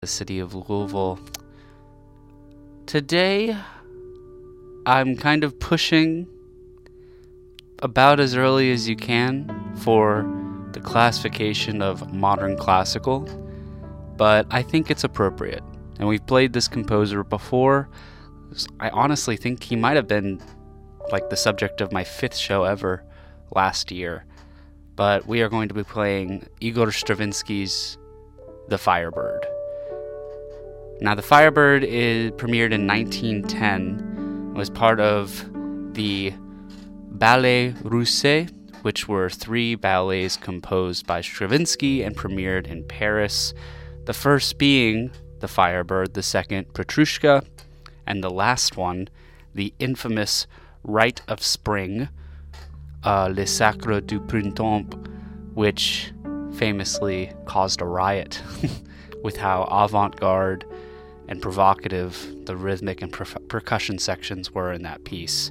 the city of Louisville. Today, I'm kind of pushing about as early as you can for the classification of modern classical, but I think it's appropriate. And we've played this composer before. I honestly think he might have been like the subject of my 5th show ever last year. But we are going to be playing Igor Stravinsky's The Firebird. Now, The Firebird premiered in 1910. It was part of the Ballets Russes, which were 3 ballets composed by Stravinsky and premiered in Paris. The first being The Firebird, the second Petrushka, and the last one, the infamous Rite of Spring, Le Sacre du Printemps, which famously caused a riot with how avant-garde and provocative the rhythmic and percussion sections were in that piece.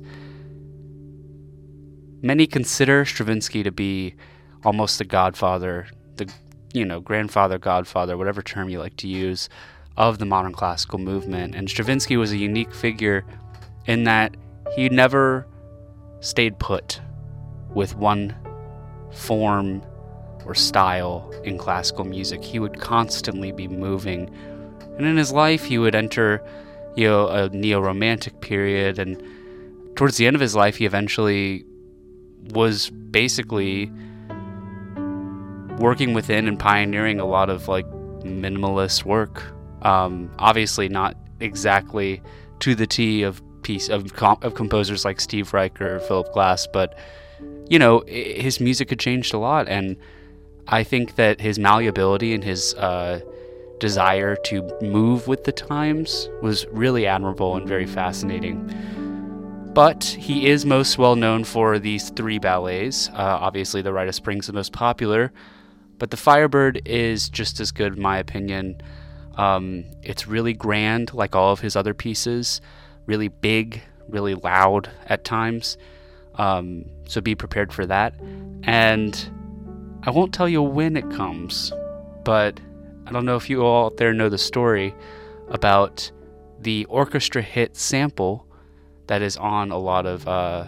Many consider Stravinsky to be almost the godfather, grandfather, godfather, whatever term you like to use, of the modern classical movement. And Stravinsky was a unique figure in that he never stayed put with one form or style in classical music. He would constantly be moving. And in his life, he would enter, a neo-romantic period. And towards the end of his life, he eventually was basically working within and pioneering a lot of minimalist work. Obviously not exactly to the T of composers like Steve Reich or Philip Glass, but his music had changed a lot, and I think that his malleability and his desire to move with the times was really admirable and very fascinating. But he is most well known for these 3 ballets. Obviously, the Rite of Spring is the most popular, but The Firebird is just as good, in my opinion. It's really grand, like all of his other pieces, really big, really loud at times. So be prepared for that. And I won't tell you when it comes, but I don't know if you all out there know the story about the orchestra hit sample that is on a lot of,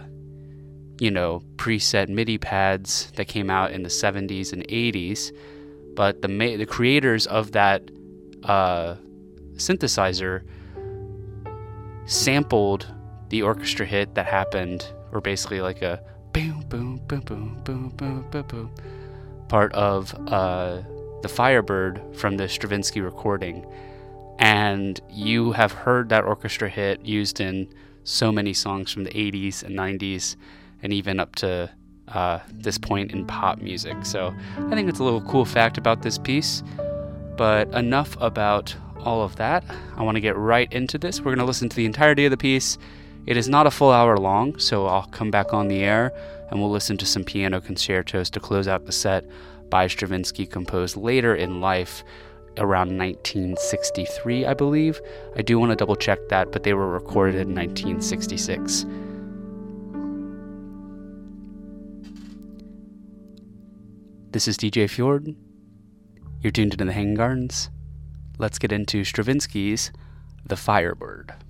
preset MIDI pads that came out in the 70s and 80s. But the creators of that synthesizer sampled the orchestra hit that happened, or basically like a boom, boom, boom, boom, boom, boom, boom, boom, part of The Firebird from the Stravinsky recording. And you have heard that orchestra hit used in so many songs from the 80s and 90s, and even up to this point in pop music. So I think it's a little cool fact about this piece. But enough about all of that. I want to get right into this. We're going to listen to the entirety of the piece. It is not a full hour long, so I'll come back on the air and we'll listen to some piano concertos to close out the set by Stravinsky, composed later in life, around 1963, I believe. I do want to double check that, but they were recorded in 1966. This is DJ Fjord. You're tuned into the Hanging Gardens. Let's get into Stravinsky's The Firebird.